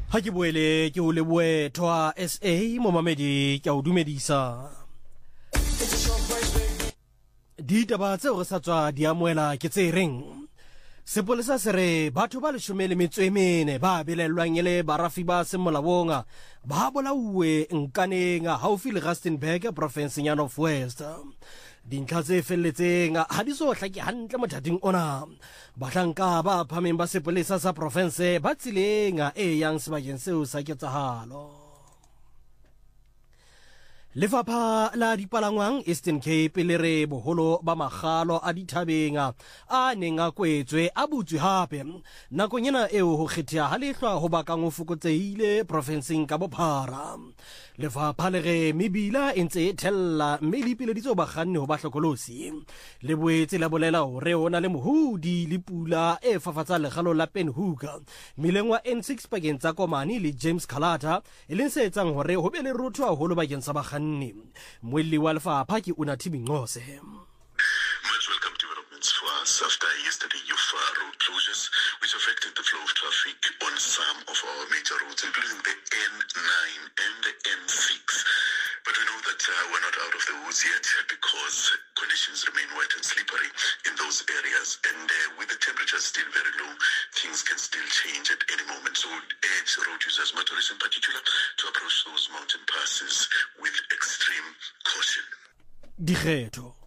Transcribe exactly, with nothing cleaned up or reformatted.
Ha ke boele ke o leboe Thoa S A mo mamedi ke o dumedisa. Ditaba tseo re sa tswa di amoela ke tse reng. Sepolesa se re batho ba leshome le metso e mene ba belellwang ele barafi ba semolawonga ba bolauwe Nkaneng haufi le Rustenburg provinceng ya North West. Dintlha tse felletseng ha di so hlake hantle mothating ona. Bahlanka ba phameng ba sepolesa sa province ba tsileng e yang sebakeng seo sa ketsahalo. Lefapha la dipalangwang Eastern Cape le re boholo ba magalo a dithabeng a neng a kwetswe a butswe hape nakong ena eo ho kgethea ha lehlwa ho bakang ho fokotsehile provinceng ka bophara. Lefapha le re mebila e ntse e thella mme le ipileditse bakganni ho ba hlokolosi. Le boetse la bolela hore ho na le mohudi le pula e fafatsa lekgalo la Penhoek mileng wa N six pakeng tsa Komani le James Kalata e leng se etsang hore ho be le rotho haholo bakeng sa bakganni. Mweli wa lefapha ke Unathi Bingqose. Much welcome developments for us after yesterday of uh, road closures which affected the flow of traffic on some of our major roads, including the N nine and the N six. But we know that uh, we're not out of the woods yet because conditions remain wet and slippery in those areas, and uh, with the temperatures still very low, things can still change at any moment. So we urge road users, motorists in particular, to approach those mountain passes with extreme caution. Dikgetho